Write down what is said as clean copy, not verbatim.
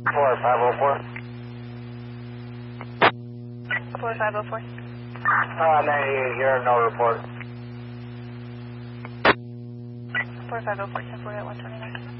4504. 4504. 98 here, no report. 4504, 1048, 129.